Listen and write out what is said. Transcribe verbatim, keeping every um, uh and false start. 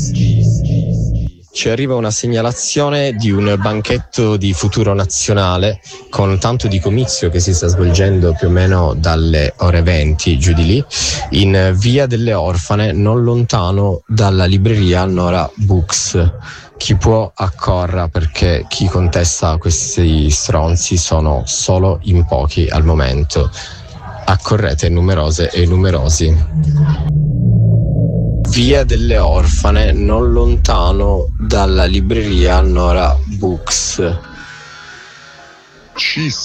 Ci arriva una segnalazione di un banchetto di Futuro Nazionale con tanto di comizio che si sta svolgendo più o meno dalle ore venti giù di lì in Via delle Orfane, non lontano dalla libreria Nora Books. Chi può accorra, perché chi contesta questi stronzi sono solo in pochi al momento. Accorrete numerose e numerosi. Via delle Orfane, non lontano dalla libreria Nora Books. Ci